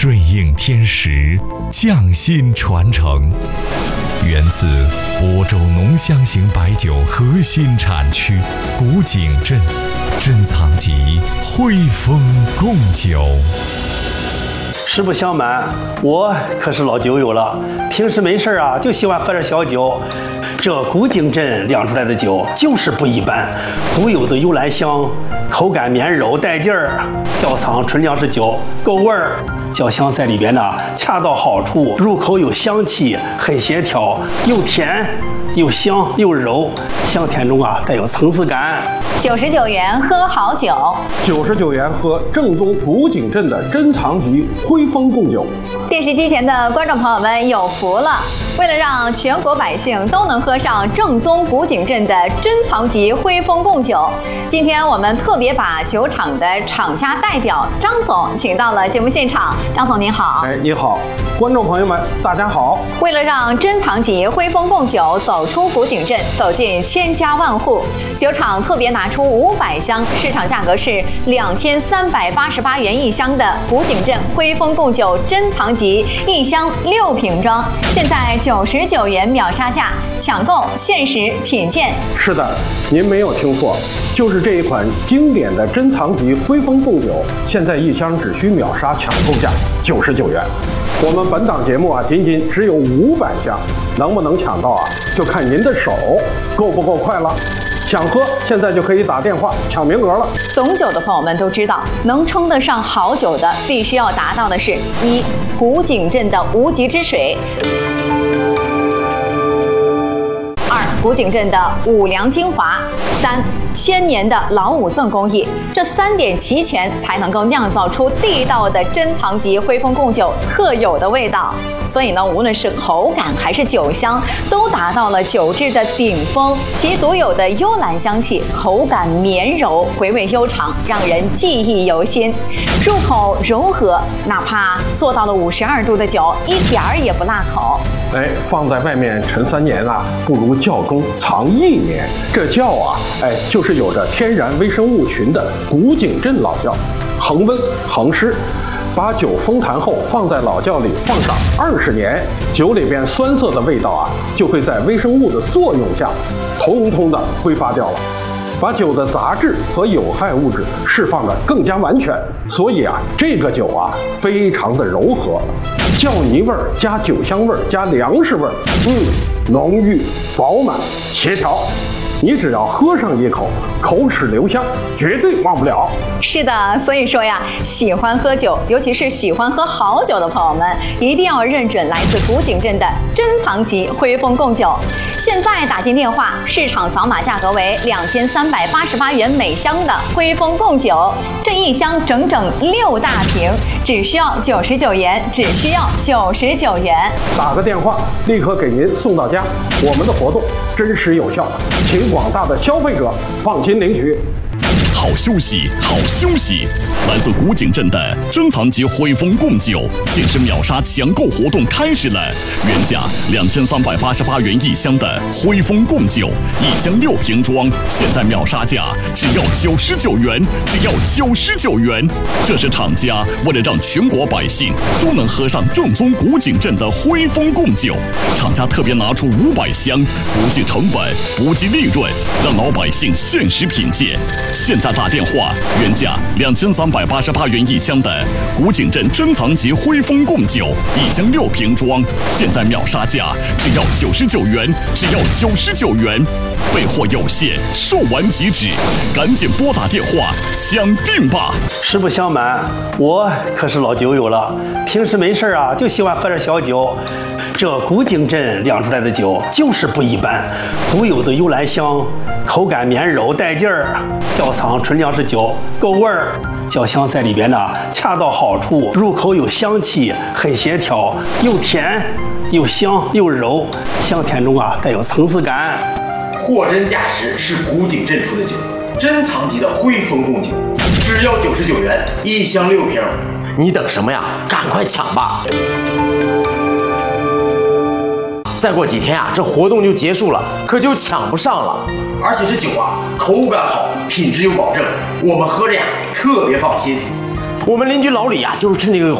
顺应天时，匠心传承，源自亳州浓香型白酒核心产区古井镇珍藏级汇丰贡酒。 实不相瞒，我可是老酒友了，平时没事啊就喜欢喝点小酒。这古井镇酿出来的酒就是不一般，独有的幽兰香，口感绵柔带劲儿，窖藏纯粮食酒，够味儿。酒香在里边呢，恰到好处，入口有香气，很协调，又甜又香又柔，香甜中啊带有层次感。 99元喝好酒 ，99元喝正宗古井镇的珍藏级汇丰贡酒。 电视机前的观众朋友们有福了！为了让全国百姓都能喝上正宗古井镇的珍藏级汇丰贡酒，今天我们特别把酒厂的厂家代表张总请到了节目现场。张总您好。 你好，观众朋友们大家好。 为了让珍藏级汇丰贡酒走出古井镇，走进千家万户，酒厂特别拿出500箱，市场价格是2388元一箱的古井镇汇丰贡酒珍藏级一箱6瓶装，现在99元秒杀价，抢购限时品鉴。 是的，您没有听错，就是这一款经典的珍藏级汇丰贡酒，现在一箱只需秒杀抢购价99元。我们本档节目啊，仅仅只有500箱，能不能抢到啊，就看您的手够不够快了。想喝，现在就可以打电话抢名额了。 懂酒的朋友们都知道，能称得上好酒的，必须要达到的是1. 古井镇的无极之水，2. 古井镇的五粮精华，3. 千年的老五赠工艺，这3点齐全，才能够酿造出地道的珍藏级汇丰贡酒特有的味道。所以呢，无论是口感还是酒香，都达到了酒质的顶峰。其独有的幽兰香气，口感绵柔，回味悠长，让人记忆犹新。入口柔和，哪怕做到了52度的酒，一点儿也不辣口。 放在外面陈3年啊，不如窖中藏1年。这窖啊，就是有着天然微生物群的古井镇老窖，恒温恒湿。把酒封坛后放在老窖里放上20年，酒里边酸涩的味道啊，就会在微生物的作用下，通通的挥发掉了，把酒的杂质和有害物质释放得更加完全。所以啊，这个酒啊，非常的柔和，窖泥味儿加酒香味儿加粮食味儿，浓郁饱满协调。你只要喝上一口，口齿留香，绝对忘不了。 是的，所以说呀，喜欢喝酒，尤其是喜欢喝好酒的朋友们，一定要认准来自古井镇的珍藏级汇丰贡酒。现在打进电话，市场扫码价格为2388元每箱的汇丰贡酒，这一箱整整6大瓶，只需要99元，只需要99元。 打个电话，立刻给您送到家。我们的活动真实有效，请广大的消费者放心领取。 好休息，好休息！来自古井镇的珍藏级汇丰贡酒限时秒杀抢购活动开始了，原价2388元一箱的汇丰贡酒，一箱6瓶装，现在秒杀价只要99元，只要99元。这是厂家为了让全国百姓都能喝上正宗古井镇的汇丰贡酒，厂家特别拿出500箱，不计成本，不计利润，让老百姓限时品鉴。现在打电话，原价2388元一箱的古井镇珍藏级汇丰贡酒，一箱6瓶装，现在秒杀价只要99元，只要99元。备货有限，售完即止，赶紧拨打电话抢订吧！ 实不相瞒，我可是老酒友了，平时没事啊就喜欢喝点小酒。这古井镇酿出来的酒就是不一般，独有的幽兰香，口感绵柔带劲儿，窖藏纯粮食酒，够味儿。酒香在里边呢，恰到好处，入口有香气，很协调，又甜又香又柔，香甜中啊带有层次感。 货真价实是古井镇出的酒，珍藏级的汇丰贡酒，只要99元，一箱6瓶。 你等什么呀？赶快抢吧！再过几天啊，这活动就结束了，可就抢不上了。 而且这酒啊，口感好，品质有保证，我们喝着呀特别放心。 我们邻居老李啊，就是趁这个